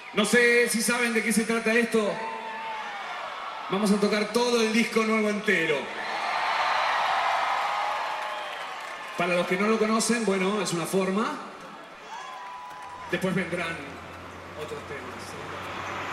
No sé si saben de qué se trata esto. Vamos a tocar todo el disco nuevo entero. Para los que no lo conocen, bueno, es una forma. Después vendrán otros temas.